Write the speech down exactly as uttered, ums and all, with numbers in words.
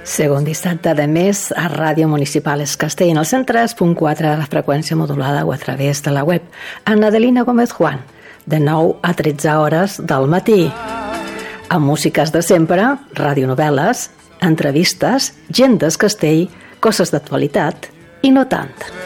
Segon dissabte de mes a Ràdio Municipal Es Castell en el cent tres punt quatre de la freqüència modulada o a través de la web. Ana Adelina Gómez Juan, de nou a tretze hores del matí. Amb músiques de sempre, radionovel·les, entrevistes, gent d'Es Castell, coses d'actualitat i no tant.